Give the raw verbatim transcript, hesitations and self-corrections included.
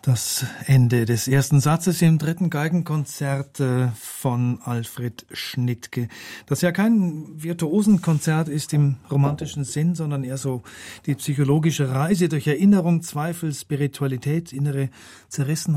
Das Ende des ersten Satzes im dritten Geigenkonzert von Alfred Schnittke, das ja kein Virtuosenkonzert ist im romantischen Sinn, sondern eher so die psychologische Reise durch Erinnerung, Zweifel, Spiritualität, innere Zerrissenheit.